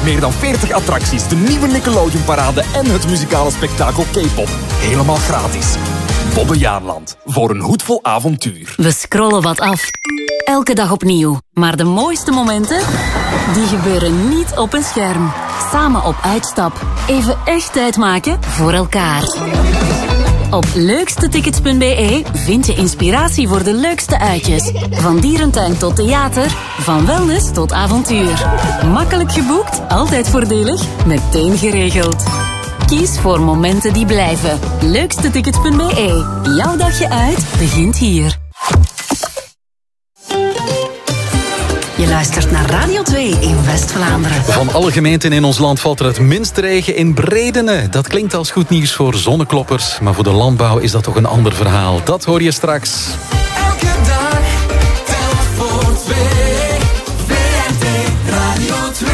Meer dan 40 attracties, de nieuwe Nickelodeon-parade en het muzikale spektakel K-pop. Helemaal gratis. Bobbejaanland. Voor een hoedvol avontuur. We scrollen wat af. Elke dag opnieuw. Maar de mooiste momenten, die gebeuren niet op een scherm. Samen op uitstap. Even echt tijd maken voor elkaar. Op leukstetickets.be vind je inspiratie voor de leukste uitjes. Van dierentuin tot theater, van wellness tot avontuur. Makkelijk geboekt, altijd voordelig, meteen geregeld. Kies voor momenten die blijven. Leukstetickets.be. Jouw dagje uit begint hier. Je luistert naar Radio 2 in West-Vlaanderen. Van alle gemeenten in ons land valt er het minst regen in Bredene. Dat klinkt als goed nieuws voor zonnekloppers, maar voor de landbouw is dat toch een ander verhaal. Dat hoor je straks. Elke dag telt voor twee. VRT Radio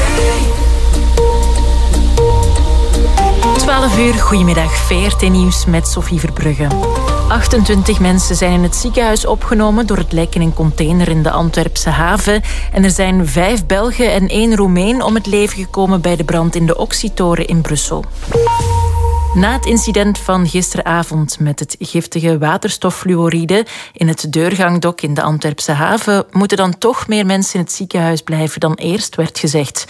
2. 12 uur, goedemiddag. VRT Nieuws met Sophie Verbrugge. 28 mensen zijn in het ziekenhuis opgenomen door het lek in een container in de Antwerpse haven. En er zijn 5 Belgen en 1 Roemeen om het leven gekomen bij de brand in de Oxytoren in Brussel. Na het incident van gisteravond met het giftige waterstoffluoride in het deurgangdok in de Antwerpse haven moeten dan toch meer mensen in het ziekenhuis blijven dan eerst werd gezegd.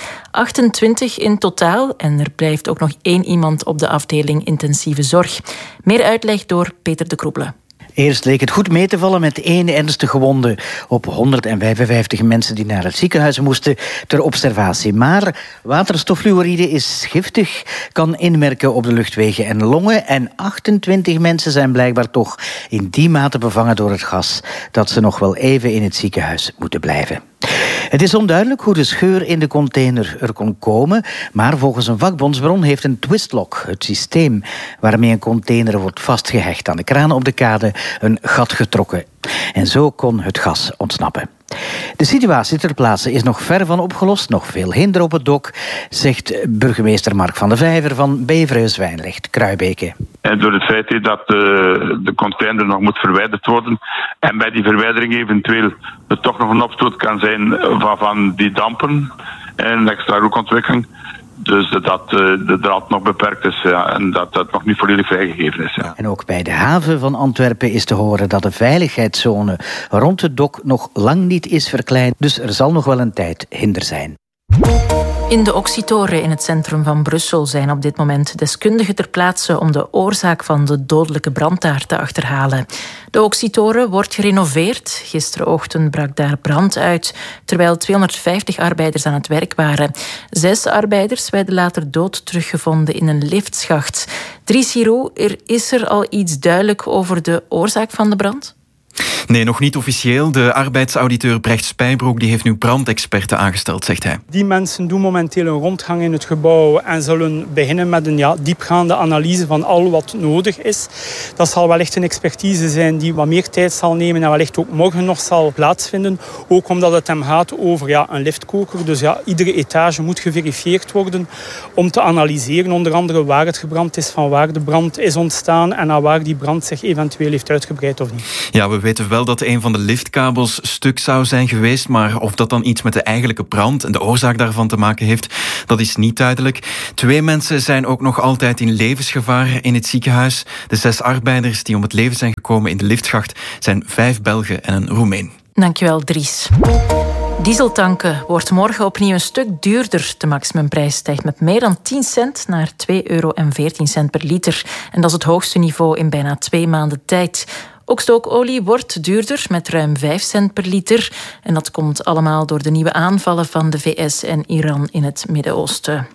28 in totaal en er blijft ook nog 1 iemand op de afdeling intensieve zorg. Meer uitleg door Peter de Kroebele. Eerst leek het goed mee te vallen met 1 ernstige gewonde op 155 mensen die naar het ziekenhuis moesten ter observatie. Maar waterstoffluoride is giftig, kan inwerken op de luchtwegen en longen. En 28 mensen zijn blijkbaar toch in die mate bevangen door het gas dat ze nog wel even in het ziekenhuis moeten blijven. Het is onduidelijk hoe de scheur in de container er kon komen, maar volgens een vakbondsbron heeft een twistlock, het systeem waarmee een container wordt vastgehecht aan de kraan op de kade, een gat getrokken. En zo kon het gas ontsnappen. De situatie ter plaatse is nog ver van opgelost, nog veel hinder op het dok, zegt burgemeester Mark van de Vijver van Beverhuis-Wijnrecht-Kruibeke. En door het feit dat de container nog moet verwijderd worden en bij die verwijdering eventueel er toch nog een opstoot kan zijn van die dampen en een extra rookontwikkeling. Dus dat de draad nog beperkt is en dat dat nog niet volledig vrijgegeven is. Ja. En ook bij de haven van Antwerpen is te horen dat de veiligheidszone rond het dok nog lang niet is verkleind. Dus er zal nog wel een tijd hinder zijn. In de Oxytoren in het centrum van Brussel zijn op dit moment deskundigen ter plaatse om de oorzaak van de dodelijke brand daar te achterhalen. De Oxytoren wordt gerenoveerd. Gisterenochtend brak daar brand uit, terwijl 250 arbeiders aan het werk waren. 6 arbeiders werden later dood teruggevonden in een liftschacht. Dries Giroux, is er al iets duidelijk over de oorzaak van de brand? Nee, nog niet officieel. De arbeidsauditeur Brecht Spijbroek die heeft nu brandexperten aangesteld, zegt hij. Die mensen doen momenteel een rondgang in het gebouw en zullen beginnen met een diepgaande analyse van al wat nodig is. Dat zal wellicht een expertise zijn die wat meer tijd zal nemen en wellicht ook morgen nog zal plaatsvinden. Ook omdat het hem gaat over een liftkoker. Dus iedere etage moet geverifieerd worden om te analyseren onder andere waar het gebrand is, van waar de brand is ontstaan en naar waar die brand zich eventueel heeft uitgebreid of niet. Ja, we weten wel dat een van de liftkabels stuk zou zijn geweest, maar of dat dan iets met de eigenlijke brand en de oorzaak daarvan te maken heeft, dat is niet duidelijk. 2 mensen zijn ook nog altijd in levensgevaar in het ziekenhuis. De 6 arbeiders die om het leven zijn gekomen in de liftschacht zijn 5 Belgen en een Roemeen. Dankjewel, Dries. Dieseltanken wordt morgen opnieuw een stuk duurder. De maximumprijs stijgt met meer dan 10 cent naar €2,14 per liter. En dat is het hoogste niveau in bijna 2 maanden tijd. Ook stookolie wordt duurder met ruim 5 cent per liter. En dat komt allemaal door de nieuwe aanvallen van de VS en Iran in het Midden-Oosten.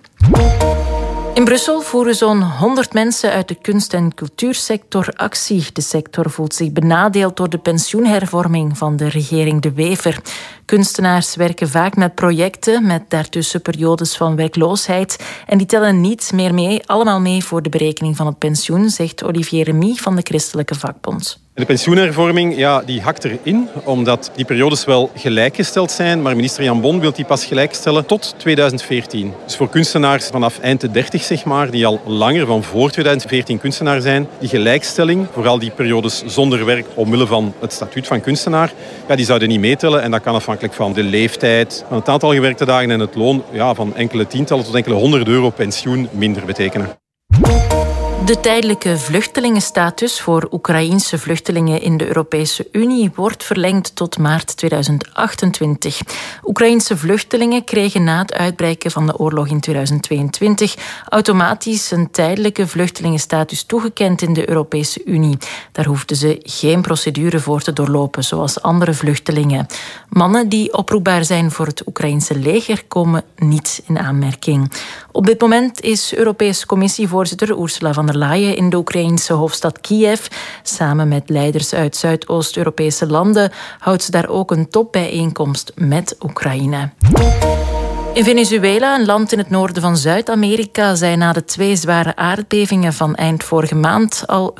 In Brussel voeren zo'n 100 mensen uit de kunst- en cultuursector actie. De sector voelt zich benadeeld door de pensioenhervorming van de regering De Wever. Kunstenaars werken vaak met projecten met daartussen periodes van werkloosheid. En die tellen niet meer mee, allemaal mee voor de berekening van het pensioen, zegt Olivier Remy van de Christelijke Vakbond. De pensioenhervorming die hakt erin, omdat die periodes wel gelijkgesteld zijn, maar minister Jan Bon wil die pas gelijkstellen tot 2014. Dus voor kunstenaars vanaf eind de 30, zeg maar, die al langer van voor 2014 kunstenaar zijn, die gelijkstelling, vooral die periodes zonder werk omwille van het statuut van kunstenaar, die zouden niet meetellen. En dat kan afhankelijk van de leeftijd, van het aantal gewerkte dagen en het loon, van enkele tientallen tot enkele €100 pensioen minder betekenen. De tijdelijke vluchtelingenstatus voor Oekraïense vluchtelingen in de Europese Unie wordt verlengd tot maart 2028. Oekraïense vluchtelingen kregen na het uitbreken van de oorlog in 2022 automatisch een tijdelijke vluchtelingenstatus toegekend in de Europese Unie. Daar hoefden ze geen procedure voor te doorlopen, zoals andere vluchtelingen. Mannen die oproepbaar zijn voor het Oekraïense leger komen niet in aanmerking. Op dit moment is Europese Commissievoorzitter Ursula von der Leyen in de Oekraïense hoofdstad Kiev. Samen met leiders uit Zuidoost-Europese landen houdt ze daar ook een topbijeenkomst met Oekraïne. In Venezuela, een land in het noorden van Zuid-Amerika, zijn na de 2 zware aardbevingen van eind vorige maand al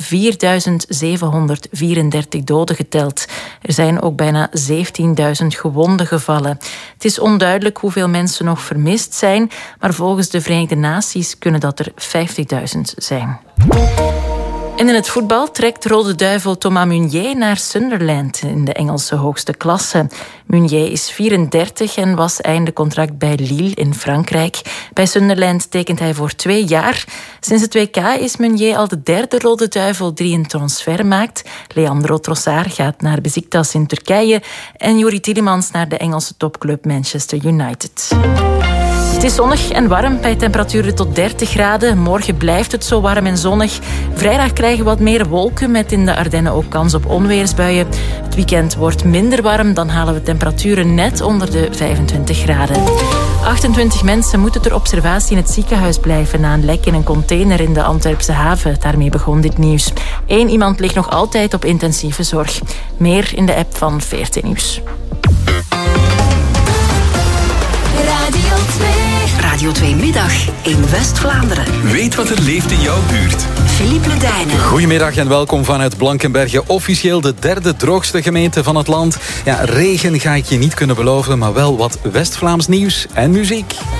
4.734 doden geteld. Er zijn ook bijna 17.000 gewonden gevallen. Het is onduidelijk hoeveel mensen nog vermist zijn, maar volgens de Verenigde Naties kunnen dat er 50.000 zijn. En in het voetbal trekt Rode Duivel Thomas Meunier naar Sunderland in de Engelse hoogste klasse. Meunier is 34 en was einde contract bij Lille in Frankrijk. Bij Sunderland tekent hij voor 2 jaar. Sinds het WK is Meunier al de 3e Rode Duivel die een transfer maakt. Leandro Trossard gaat naar Beşiktaş in Turkije en Youri Tielemans naar de Engelse topclub Manchester United. Het is zonnig en warm bij temperaturen tot 30 graden. Morgen blijft het zo warm en zonnig. Vrijdag krijgen we wat meer wolken met in de Ardennen ook kans op onweersbuien. Het weekend wordt minder warm, dan halen we temperaturen net onder de 25 graden. 28 mensen moeten ter observatie in het ziekenhuis blijven na een lek in een container in de Antwerpse haven. Daarmee begon dit nieuws. 1 iemand ligt nog altijd op intensieve zorg. Meer in de app van VRT Nieuws. Radio 2 Middag in West-Vlaanderen. Weet wat er leeft in jouw buurt. Philippe Ledijnen. Goedemiddag en welkom vanuit Blankenberge. Officieel de 3e droogste gemeente van het land. Ja, regen ga ik je niet kunnen beloven, maar wel wat West-Vlaams nieuws en muziek.